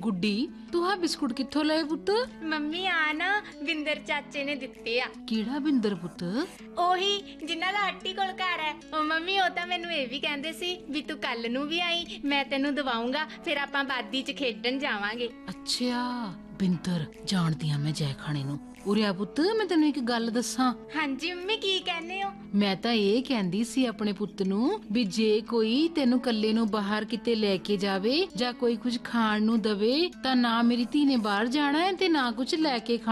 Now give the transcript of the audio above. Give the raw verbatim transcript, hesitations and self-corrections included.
गुड्डी तू आ बिस्कुट कित्थों लए पुत्त? ਮੰਮੀ ਆ ਨਾ ਬਿੰਦਰ ਚਾਚੇ ਨੇ ਦਿੱਤੇ ਆ। ਕਿਹੜਾ ਬਿੰਦਰ ਪੁੱਤ? ਉਹੀ ਜਿਨ੍ਹਾਂ ਦਾ ਆਂਟੀ ਕੋਲ ਘਰ ਹੈ। ਉਹ ਮੰਮੀ ਉਹ ਤਾਂ ਮੈਨੂੰ ਇਹ ਵੀ ਕਹਿੰਦੇ ਸੀ ਵੀ ਤੂੰ ਕੱਲ ਨੂੰ ਵੀ ਆਈ, ਮੈਂ ਤੈਨੂੰ ਦਵਾਉਂਗਾ, ਫਿਰ ਆਪਾਂ ਬਾਦੀ 'ਚ ਖੇਡਣ ਜਾਵਾਂਗੇ। ਅੱਛਾ ਬਿੰਦਰ, ਜਾਣਦੀ ਆ ਮੈਂ ਜੈ ਖਾਣੇ ਨੂੰ। ਉਰੇ ਆ ਪੁੱਤ, ਮੈਂ ਤੈਨੂੰ ਇੱਕ ਗੱਲ ਦੱਸਾਂ। ਹਾਂਜੀ ਮੰਮੀ ਕੀ ਕਹਿੰਦੇ ਹੋ? ਮੈਂ ਤਾਂ ਇਹ ਕਹਿੰਦੀ ਸੀ ਆਪਣੇ ਪੁੱਤ ਨੂੰ ਵੀ ਜੇ ਕੋਈ ਤੈਨੂੰ ਕੱਲੇ ਨੂੰ ਬਾਹਰ ਕਿਤੇ ਲੈ ਕੇ ਜਾਵੇ ਜਾਂ ਕੋਈ ਕੁਝ ਖਾਣ ਨੂੰ ਦਵੇ ਤਾਂ ਨਾ ਮੇਰੀ ਧੀ ਨੇ ਬਾਹਰ ਜਾਣਾ ਹੈ ਤੇ ਨਾ ਕੁਝ ਲੈ ਕੇ ਖਾਣਾ।